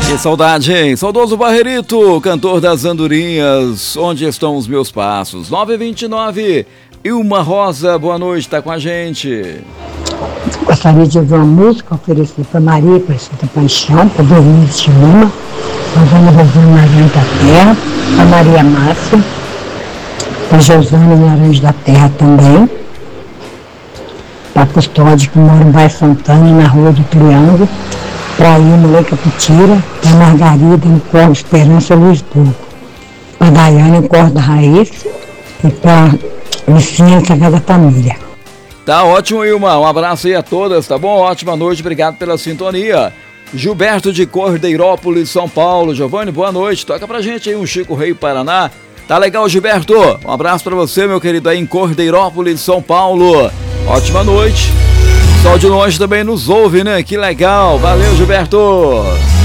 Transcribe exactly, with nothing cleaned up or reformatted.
Que saudade, hein? Saudoso Barrerito, cantor das andorinhas, onde estão os meus passos? nove e vinte e nove, Ilma Rosa, boa noite, tá com a gente. Gostaria de ouvir uma música, oferecer para Maria Aparecida Paixão, para Dormir de Lima, para Dona Rosana Aranha da Terra, para Maria Márcia, para Josana Naranjo da Terra também, para a Custódia que mora em Bairro Santana, na Rua do Triângulo, para a Ilma Leica Pitira, para a Margarida no Corvo Esperança Luiz Duco, para a Daiane em Corvo da Raiz e para a Licinha Sagrada Família. Tá ótimo, Ilma, um abraço aí a todas, tá bom? Ótima noite, obrigado pela sintonia. Gilberto de Cordeirópolis, São Paulo. Giovanni, boa noite, toca pra gente aí um Chico Rei Paraná. Tá legal, Gilberto? Um abraço pra você, meu querido, aí em Cordeirópolis, São Paulo. Ótima noite. Sol de longe também nos ouve, né? Que legal. Valeu, Gilberto.